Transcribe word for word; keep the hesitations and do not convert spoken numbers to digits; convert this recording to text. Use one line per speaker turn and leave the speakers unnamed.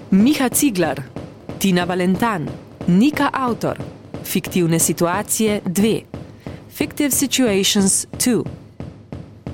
Miha Ciglar, Tina Valentan, Nika Autor, Fiktivne situacije dve, Fictive Situations dva,